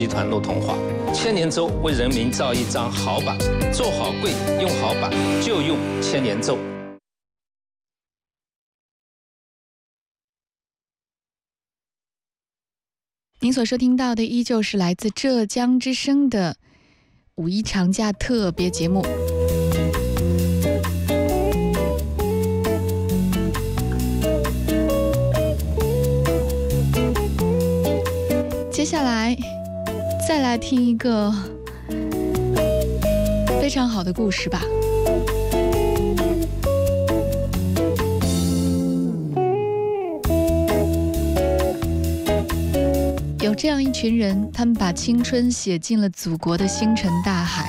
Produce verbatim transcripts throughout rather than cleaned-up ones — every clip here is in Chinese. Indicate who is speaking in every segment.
Speaker 1: 集团路通化。千年舟为人民造一张好板，做好柜，用好板就用千年舟。
Speaker 2: 您所收听到的依旧是来自浙江之声的五一长假特别节目。接下来再来听一个非常好的故事吧。有这样一群人，他们把青春写进了祖国的星辰大海。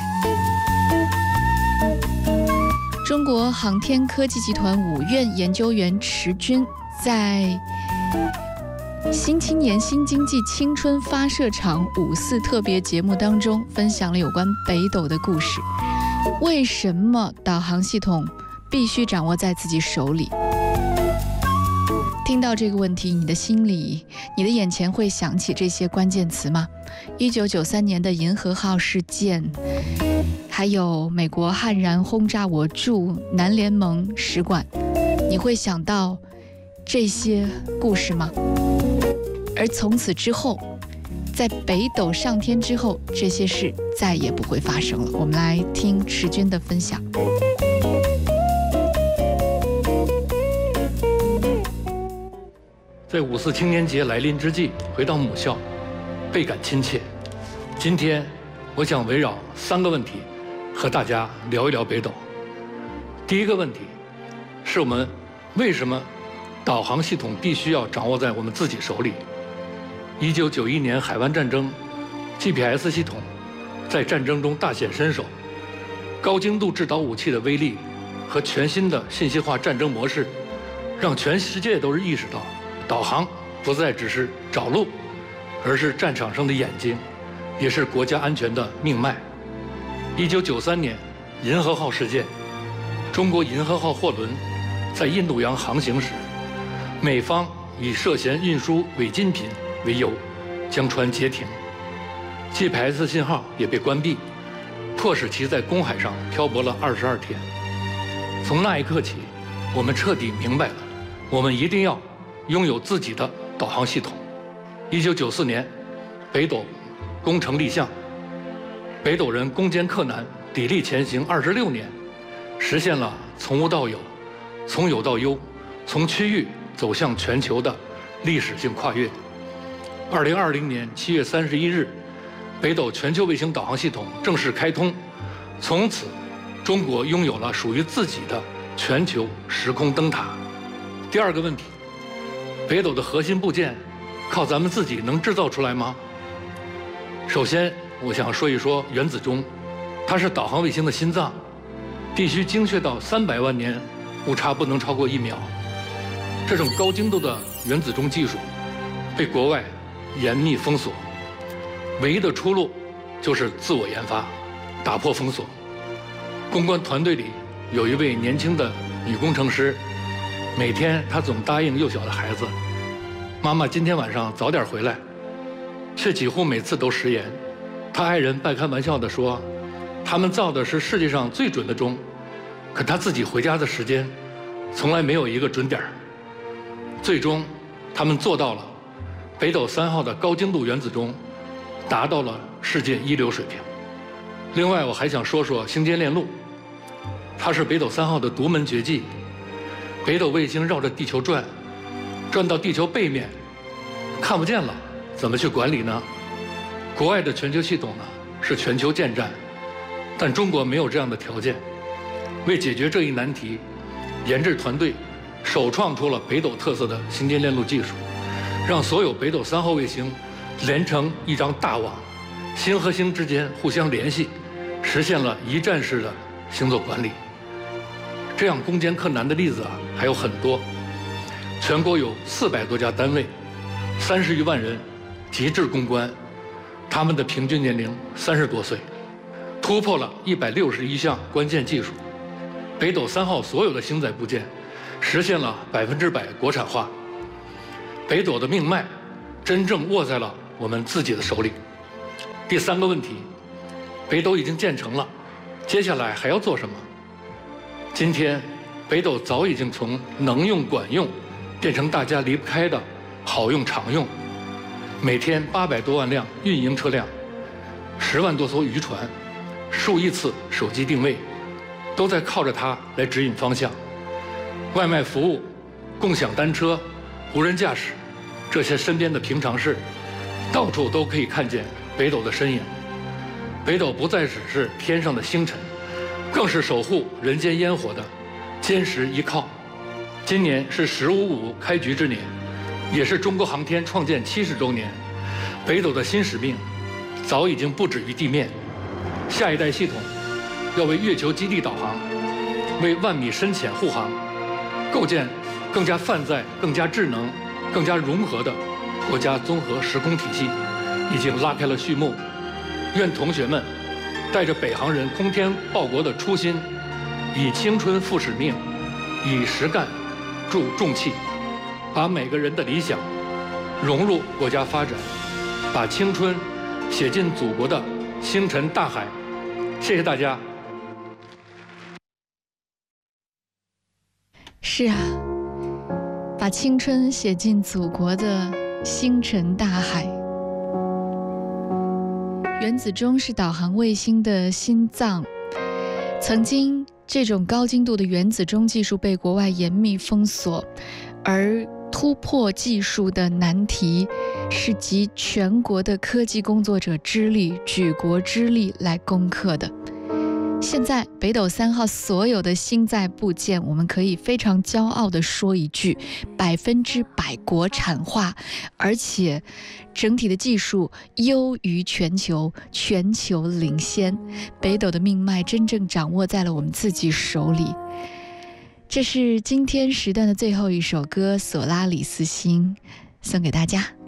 Speaker 2: 中国航天科技集团五院研究员池军在新青年新经济青春发射场五四特别节目当中分享了有关北斗的故事。为什么导航系统必须掌握在自己手里？听到这个问题，你的心里，你的眼前会想起这些关键词吗？一九九三年的银河号事件，还有美国悍然轰炸我驻南联盟使馆，你会想到这些故事吗？而从此之后，在北斗上天之后，这些事再也不会发生了。我们来听池军的分享。
Speaker 3: 在五四青年节来临之际，回到母校，倍感亲切。今天，我想围绕三个问题和大家聊一聊北斗。第一个问题，是我们为什么导航系统必须要掌握在我们自己手里？一九九一年海湾战争 ，G P S 系统在战争中大显身手，高精度制导武器的威力和全新的信息化战争模式，让全世界都是意识到。导航不再只是找路，而是战场上的眼睛，也是国家安全的命脉。一九九三年，银河号事件，中国银河号货轮在印度洋航行时，美方以涉嫌运输违禁品为由，将船截停 ，G P S 信号也被关闭，迫使其在公海上漂泊了二十二天。从那一刻起，我们彻底明白了，我们一定要拥有自己的导航系统。一九九四年，北斗工程立项，北斗人攻坚克难，砥砺前行二十六年，实现了从无到有、从有到优、从区域走向全球的历史性跨越。二零二零年七月三十一日，北斗全球卫星导航系统正式开通，从此，中国拥有了属于自己的全球时空灯塔。第二个问题。北斗的核心部件，靠咱们自己能制造出来吗？首先，我想说一说原子钟，它是导航卫星的心脏，必须精确到三百万年，误差不能超过一秒。这种高精度的原子钟技术，被国外严密封锁，唯一的出路就是自我研发，打破封锁。攻关团队里有一位年轻的女工程师。每天他总答应幼小的孩子，妈妈今天晚上早点回来，却几乎每次都食言。他爱人半开玩笑地说，他们造的是世界上最准的钟，可他自己回家的时间从来没有一个准点。最终他们做到了，北斗三号的高精度原子钟达到了世界一流水平。另外我还想说说星间链路，它是北斗三号的独门绝技。北斗卫星绕着地球转，转到地球背面，看不见了，怎么去管理呢？国外的全球系统呢是全球建站，但中国没有这样的条件。为解决这一难题，研制团队首创出了北斗特色的星间链路技术，让所有北斗三号卫星连成一张大网，星和星之间互相联系，实现了一站式的星座管理。这样攻坚克难的例子啊还有很多，全国有四百多家单位，三十余万人，极致攻关，他们的平均年龄三十多岁，突破了一百六十一项关键技术。北斗三号所有的星载部件实现了百分之百国产化，北斗的命脉真正握在了我们自己的手里。 第三个问题，北斗已经建成了，接下来还要做什么？今天，北斗早已经从能用管用，变成大家离不开的好用常用。每天八百多万辆运营车辆，十万多艘渔船，数亿次手机定位，都在靠着它来指引方向。外卖服务、共享单车、无人驾驶，这些身边的平常事，到处都可以看见北斗的身影。北斗不再只是天上的星辰，更是守护人间烟火的坚实依靠。今年是“十五五”开局之年，也是中国航天创建七十周年。北斗的新使命早已经不止于地面，下一代系统要为月球基地导航，为万米深潜护航，构建更加泛在、更加智能、更加融合的国家综合时空体系，已经拉开了序幕。愿同学们带着北航人空天报国的初心，以青春赴使命，以实干助重器，把每个人的理想融入国家发展，把青春写进祖国的星辰大海。谢谢大家。
Speaker 2: 是啊，把青春写进祖国的星辰大海。原子钟是导航卫星的心脏，曾经这种高精度的原子钟技术被国外严密封锁，而突破技术的难题是集全国的科技工作者之力、举国之力来攻克的。现在北斗三号所有的星载部件，我们可以非常骄傲地说一句，百分之百国产化，而且整体的技术优于全球，全球领先。北斗的命脉真正掌握在了我们自己手里。这是今天时段的最后一首歌《索拉里斯星》，送给大家。